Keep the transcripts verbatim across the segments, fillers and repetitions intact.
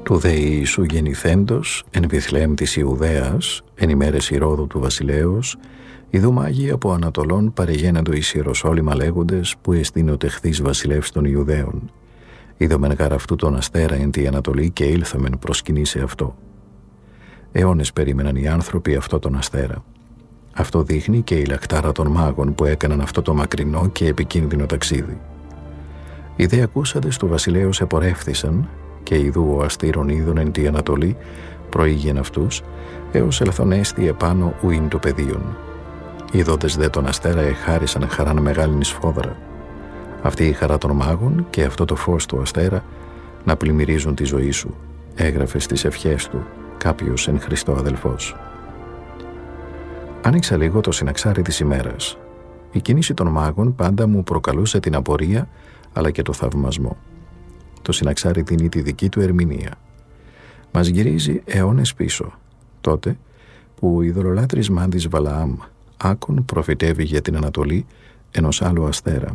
Του δε Ιησού γεννηθέντος εν Βιθλεέμ της Ιουδαίας, εν ημέρες Ηρώδου του βασιλέως, ειδού μάγοι από Ανατολών παρεγέναντο εις Ιεροσόλυμα λέγοντες, που εστίν ο τεχθής βασιλεύς των Ιουδαίων. Είδομεν γαρ αυτού τον αστέρα εν τη Ανατολή και ήλθαμεν προσκυνήσει αυτό. Αιώνες περίμεναν οι άνθρωποι αυτό τον αστέρα. Αυτό δείχνει και η λαχτάρα των μάγων που έκαναν αυτό το μακρινό και επικίνδυνο ταξίδι. Οι δε ακούσαντες του βασιλέως επορεύθησαν, και ειδού ο αστήρων είδων εν τη Ανατολή προήγεν αυτούς, έως ελθόν έστι επάνω ουίν το πεδίον. Είδοντες δε τον αστέρα εχάρισαν χαράν μεγάλην σφόδρα. Αυτή η χαρά των μάγων και αυτό το φως του αστέρα να πλημμυρίζουν τη ζωή σου, έγραφε στις ευχές του κάποιος εν Χριστώ αδελφός. Άνοιξα λίγο το συναξάρι της ημέρας. Η κίνηση των μάγων πάντα μου προκαλούσε την απορία αλλά και το θαυμασμό. Το συναξάρι δίνει τη δική του ερμηνεία. Μας γυρίζει αιώνες πίσω, τότε που ο ειδωλολάτρης μάντης Βαλαάμ άκον προφητεύει για την Ανατολή ενός άλλου αστέρα.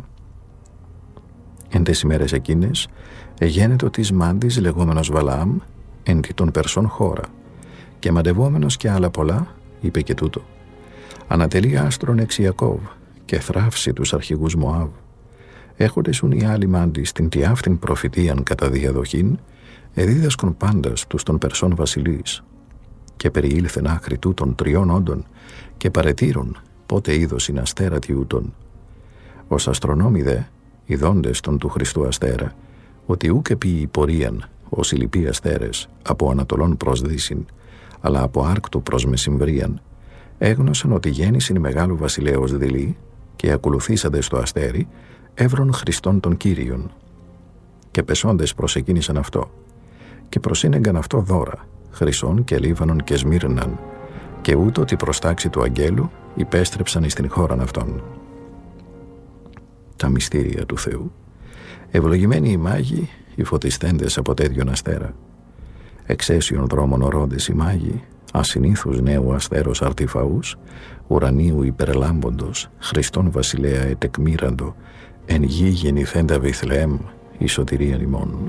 Εν τες ημέρες εκείνες εγένετο της μάντης λεγόμενος Βαλαάμ εν τη των Περσών χώρα, και μαντευόμενος και άλλα πολλά είπε και τούτο: ανατελεί άστρον εξ Ιακώβ και θράψει τους αρχηγούς Μωάβ. Έχοντες ουν οι άλλοι μάντης την τι αυτήν προφητείαν κατά διαδοχήν, εδίδασκον πάντας τους των Περσών βασιλείς. Και περιήλθεν άχρη τούτων τριών όντων και παρετήρουν πότε είδωσιν αστέρα τιούτων. Ως αστρονόμοι δε, ειδώντες τον του Χριστού αστέρα, ότι ούκ επί πορείαν ως οι λοιποί αστέρες από Ανατολών προς Δύσιν, αλλά από Άρκτου προς Μεσημβρίαν, έγνωσαν ότι γέννησιν μεγάλου βασιλέως δειλή, και ακολουθήσαντες στο αστέρι εύρων Χριστών των Κύριων. Και πεσόντες προσεκίνησαν αυτό, και προσύνεγκαν αυτό δώρα, χρυσών και λίβανον και σμύρναν, και ούτω τη προστάξη του αγγέλου υπέστρεψαν εις την χώραν αυτών. Τα μυστήρια του Θεού. Ευλογημένοι οι μάγοι, οι φωτιστέντες από τέτοιον αστέρα. Εξαίσιον δρόμων ορόντες οι μάγοι, ασυνήθους νέου αστέρος αρτιφαούς, ουρανίου υπερλάμποντος, Χριστόν βασιλέα ετεκμήραντο, εν γη γεννηθέντα Βιθλεέμ, η σωτηρίαν ημών.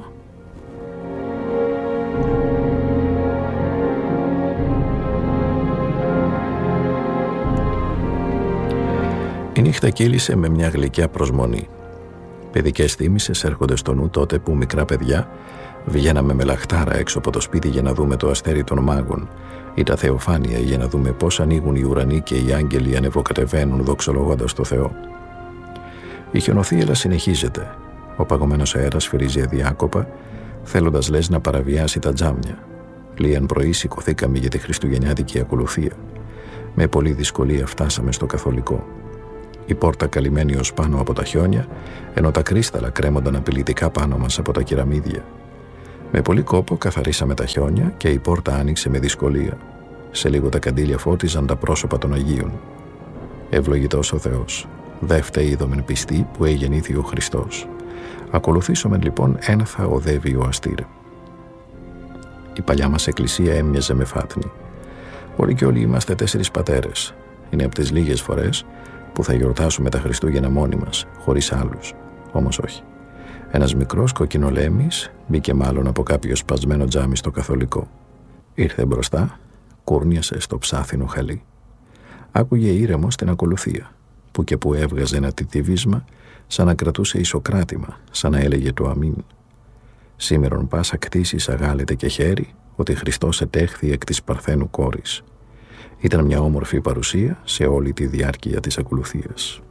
Η νύχτα κύλησε με μια γλυκιά προσμονή. Παιδικές θύμησες έρχονται στο νου τότε που μικρά παιδιά βγαίναμε με λαχτάρα έξω από το σπίτι για να δούμε το αστέρι των μάγων ή τα θεοφάνεια για να δούμε πώς ανοίγουν οι ουρανοί και οι άγγελοι ανεβοκατεβαίνουν δοξολογώντας το Θεό. Η χιονοθύελα συνεχίζεται. Ο παγωμένος αέρας σφυρίζει αδιάκοπα, θέλοντας λες να παραβιάσει τα τζάμια. Λίαν πρωί σηκωθήκαμε για τη χριστουγεννιάτικη ακολουθία. Με πολλή δυσκολία φτάσαμε στο καθολικό. Η πόρτα καλυμμένη ως πάνω από τα χιόνια, ενώ τα κρίσταλα κρέμονταν απειλητικά πάνω μας από τα κεραμίδια. Με πολύ κόπο καθαρίσαμε τα χιόνια και η πόρτα άνοιξε με δυσκολία. Σε λίγο τα καντήλια φώτιζαν τα πρόσωπα των Αγίων. Ευλογητός ο Θεός. Δε φταίει είδομεν πιστή που εγεννήθη ο Χριστός. Ακολουθήσομεν λοιπόν ένθα οδεύει ο αστήρ. Η παλιά μας εκκλησία έμοιαζε με φάτνη. Όλοι και όλοι είμαστε τέσσερις πατέρες. Είναι από τις λίγες φορές που θα γιορτάσουμε τα Χριστούγεννα μόνοι μας, χωρίς άλλους. Όμως όχι. Ένας μικρός κοκκινολέμης μπήκε μάλλον από κάποιο σπασμένο τζάμι στο καθολικό. Ήρθε μπροστά, κούρνιασε στο ψάθινο χαλί. Άκουγε ήρεμος την ακολουθία, που και που έβγαζε ένα τιτιβίσμα, σαν να κρατούσε ισοκράτημα, σαν να έλεγε το αμήν. Σήμερον πάσα κτήσεις αγάλεται και χέρι, ότι Χριστός ετέχθη εκ της Παρθένου κόρης. Ήταν μια όμορφη παρουσία σε όλη τη διάρκεια της ακολουθίας.